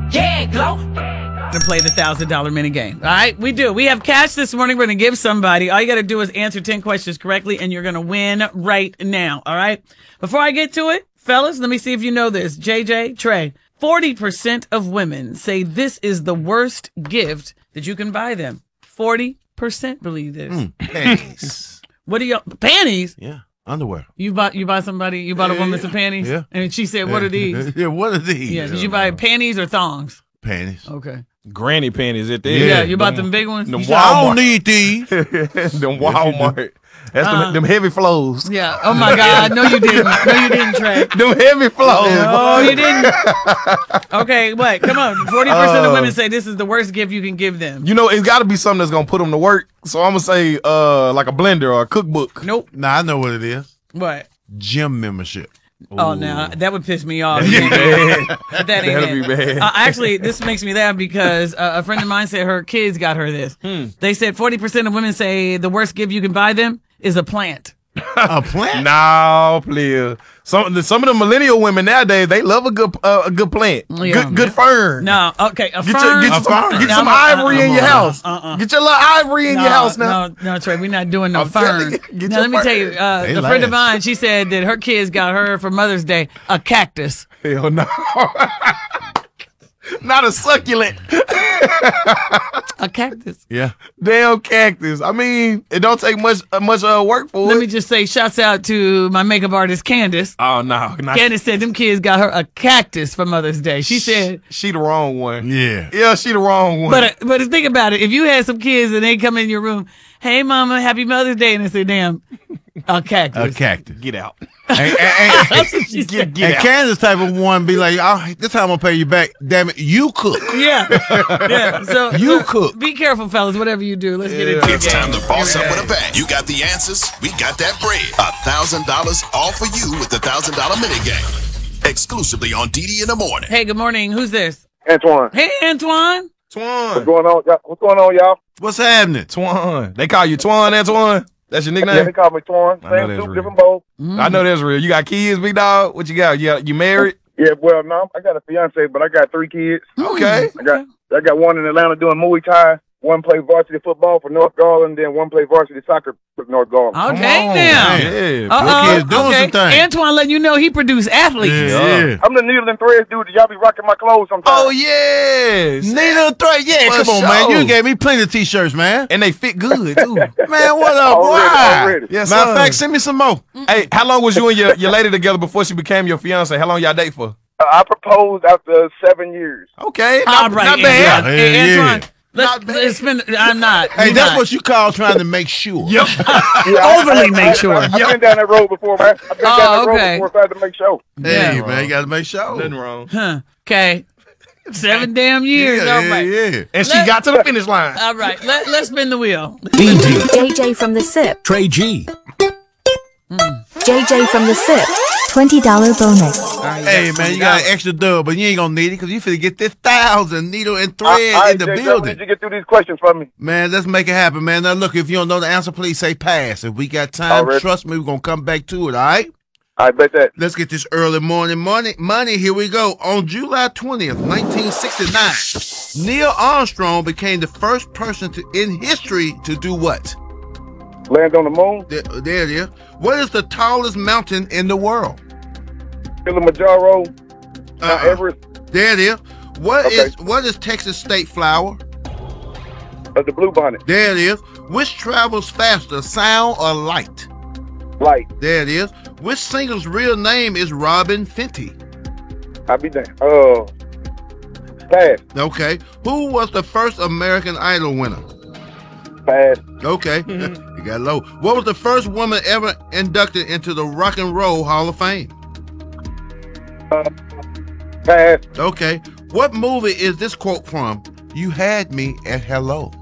Yeah, glow. To play the $1,000 mini game. All right, we do. We have cash this morning. We're going to give somebody. All you got to do is answer 10 questions correctly, and you're going to win right now. All right. Before I get to it, fellas, let me see if you know this. JJ, Trey, 40% of women say this is the worst gift that you can buy them. 40% believe this. Panties. What do y'all? Panties? Yeah. Underwear. You bought a woman some panties? Yeah. And she said, what are these? Yeah, what are these? Yeah. Did you buy panties or thongs? Panties. Okay. Granny panties at the Yeah, you bought them big ones? Them I don't need these. them Walmart. That's them heavy flows. Yeah. Oh my God. No, you didn't. No, you didn't, Trey. Them heavy flows. No, you didn't. Okay, what? Come on. 40% of women say this is the worst gift you can give them. You know, it's got to be something that's gonna put them to work. So I'm gonna say like a blender or a cookbook. Nope. Nah, I know what it is. What? Gym membership. Oh, now that would piss me off. That That'd be bad. Actually, this makes me laugh because a friend of mine said her kids got her this. They said 40% of women say the worst gift you can buy them is a plant. A plant? No, please. Some of the millennial women nowadays, they love a good plant. Yeah. Good fern. No, okay, a Get fern. some ivory in your house. Get your little ivory in your house now. No, Trey, we're not doing no I'm telling fern. you, get Now, your let me fern. tell you, a friend of mine, she said that her kids got her for Mother's Day a cactus. Hell no. Not a succulent. A cactus. Yeah. Damn cactus. I mean, it don't take much work for Let it. me just say, shouts out to my makeup artist, Candace. Oh no. Candace said them kids got her a cactus for Mother's Day. She said, she the wrong one. Yeah. Yeah, she the wrong one. but think about it. If you had some kids and they come in your room, hey, mama, happy Mother's Day, and they say, damn, a cactus. A cactus. Get out. And Get out. Kansas type of one be like, oh, this time I'm gonna pay you back. Damn it, you cook. Yeah. So You cook. Be careful, fellas. Whatever you do, let's get into the It's game. time to boss up with a bang. You got the answers. We got that bread. $1,000 all for you with the $1,000 mini game. Exclusively on DD in the morning. Hey, good morning. Who's this? Antoine. Hey, Antoine. Twan. What's going on? What's going on, y'all? What's happening? Twan. They call you Twan, Antoine? That's your nickname? Yeah, they call me Twan. I know Same that's soup, real. different bowl. I know that's real. You got kids, big dog? What you got? You married? Yeah, well, no, I got a fiance, but I got 3 kids. Okay. I got one in Atlanta doing Muay Thai. One plays varsity football for North Garland, then one plays varsity soccer for North Garland. Okay, on, now. man. Yeah. kids doing some things. Antoine letting you know he produced athletes. Yeah. I'm the needle and threads dude. Y'all be rocking my clothes sometimes. Oh, yes. Needle thread. Yeah, For come on, man. sure. You gave me plenty of t-shirts, man. And they fit good, too. Man, what up, boy? Already. Yes, Matter of sir. fact, send me some more. Hey, how long was you and your lady together before she became your fiance? How long y'all date for? I proposed after 7 years. Okay, All not right, bad. Antoine. Yeah, Hey, yeah. Antoine, let's bad. spend. I'm not. Hey, You're that's not. what you call trying to make sure. Yep. Yeah, Overly make sure. I've been down that road before, man. I've been down that okay. road before, so I had to make sure. Hey, Yeah. man, you got to make sure. Nothing wrong. Huh. Okay. 7 damn years. Yeah, All right. yeah. And she got to the finish line. All right. Let's spin the wheel. JJ from the SIP. Trey G. JJ from the SIP. $20 bonus. Hey, man, you got an extra dub, but you ain't going to need it because you finna get this 1,000 needle and thread All right, in the JJ, building. When did you get through these questions for me? Man, let's make it happen, man. Now, look, if you don't know the answer, please say pass. If we got time, Already. trust me, we're going to come back to it, all right? I bet that. Let's get this early morning money. Here we go. On July 20th, 1969, Neil Armstrong became the first person in history to do what? Land on the moon, There it is. What is the tallest mountain in the world? Kilimanjaro, Mount Everest, There it is. What Okay. is Texas state flower? the blue bonnet, There it is. Which travels faster, sound or light? light. There it is. Which singer's real name is Robin Fenty? I'll be damned. Pass, Okay. Who was the first American Idol winner? pass, Okay. You got low. What was the first woman ever inducted into the Rock and Roll Hall of Fame? pass. Okay. What movie is this quote from? You had me at hello.